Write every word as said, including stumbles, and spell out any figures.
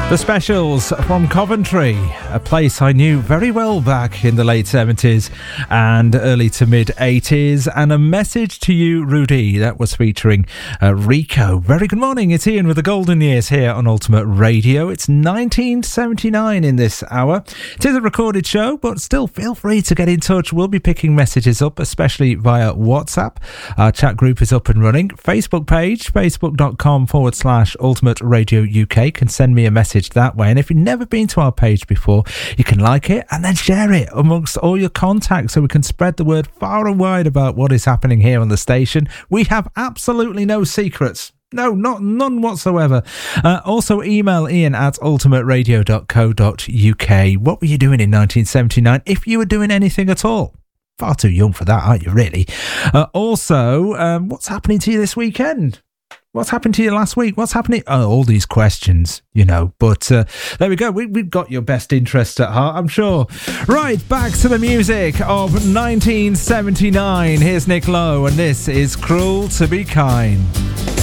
The Specials from Coventry, a place I knew very well back in the late seventies and early to mid eighties. And A Message to You, Rudy, that was featuring uh, Rico. Very good morning, it's Ian with the Golden Years here on Ultimate Radio. It's nineteen seventy-nine in this hour. It is a recorded show, but still feel free to get in touch. We'll be picking messages up, especially via WhatsApp. Our chat group is up and running. Facebook page, facebook.com forward slash Ultimate Radio U K. Can send me a message that way, and if you've never been to our page before, you can like it and then share it amongst all your contacts so we can spread the word far and wide about what is happening here on the station. We have absolutely no secrets. No, not none whatsoever. Uh, also, email Ian at ultimate radio dot co dot uk. What were you doing in nineteen seventy-nine, if you were doing anything at all? Far too young for that, aren't you, really? Uh, also, um, what's happening to you this weekend? What's happened to you last week? What's happening? Oh, all these questions, you know. But uh, there we go. We, we've got your best interests at heart, I'm sure. Right, back to the music of nineteen seventy-nine. Here's Nick Lowe, and this is Cruel to Be Kind.